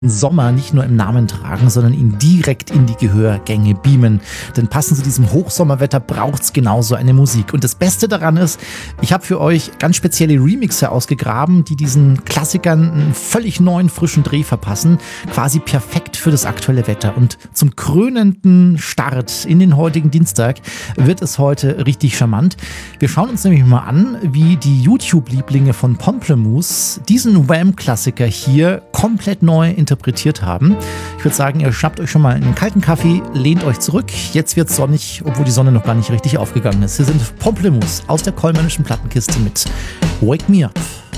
Sommer nicht nur im Namen tragen, sondern ihn direkt in die Gehörgänge beamen. Denn passend zu diesem Hochsommerwetter braucht's genauso eine Musik. Und das Beste daran ist, ich habe für euch ganz spezielle Remixe ausgegraben, die diesen Klassikern einen völlig neuen, frischen Dreh verpassen. Quasi perfekt für das aktuelle Wetter. Und zum krönenden Start in den heutigen Dienstag wird es heute richtig charmant. Wir schauen uns nämlich mal an, wie die YouTube-Lieblinge von Pomplamoose diesen Wham-Klassiker hier komplett neu interpretiert haben. Ich würde sagen, ihr schnappt euch schon mal einen kalten Kaffee, lehnt euch zurück. Jetzt wird's sonnig, obwohl die Sonne noch gar nicht richtig aufgegangen ist. Hier sind Pomplamoose aus der Kollmannischen Plattenkiste mit Wake Me Up.